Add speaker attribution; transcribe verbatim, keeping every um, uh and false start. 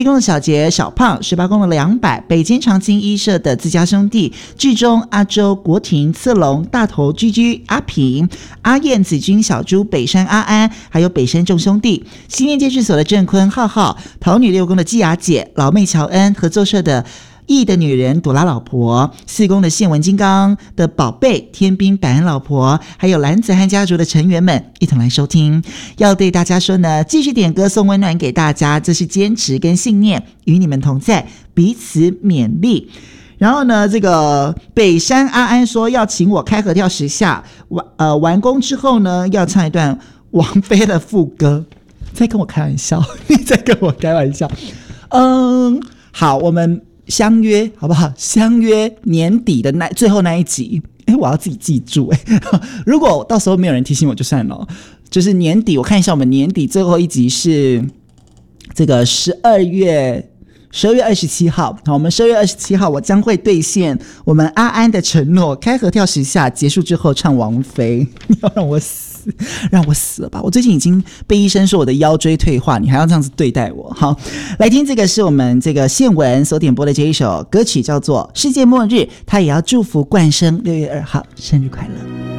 Speaker 1: 宫的小杰、小胖，十八宫的两百，北京长青一社的自家兄弟，剧中阿周、国庭、次龙、大头、居居、阿平、阿燕、子君、小猪、北山阿安，还有北山众兄弟，西面监制所的郑坤、浩浩，桃女六宫的季雅姐、老妹乔恩，合作社的义的女人朵拉老婆，四宫的宪文金刚的宝贝天兵百恩老婆，还有蓝子汉家族的成员们一同来收听。要对大家说呢，继续点歌送温暖给大家，这是坚持跟信念，与你们同在，彼此勉励。然后呢，这个北山阿安说要请我开合跳十下，完呃完工之后呢，要唱一段王菲的副歌。在跟我开玩笑，你在跟我开玩笑。嗯，好，我们相约好不好？相约年底的那最后那一集，哎，我要自己记住哎。如果到时候没有人提醒我就算了。就是年底，我看一下我们年底最后一集是这个十二月。十二月二十七号，好，我们十二月二十七号，我将会兑现我们阿安的承诺，开合跳十下，结束之后唱王菲。你要让我死，让我死了吧！我最近已经被医生说我的腰椎退化，你还要这样子对待我？好，来听这个是我们这个宪文所点播的这一首歌曲，叫做《世界末日》，他也要祝福冠生六月二号生日快乐。